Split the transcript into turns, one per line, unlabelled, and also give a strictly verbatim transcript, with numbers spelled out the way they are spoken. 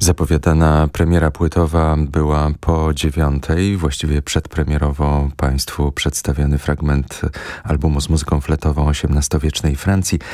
Zapowiadana premiera płytowa była po dziewiątej, właściwie przedpremierowo Państwu przedstawiony fragment albumu z muzyką fletową osiemnastowiecznej Francji.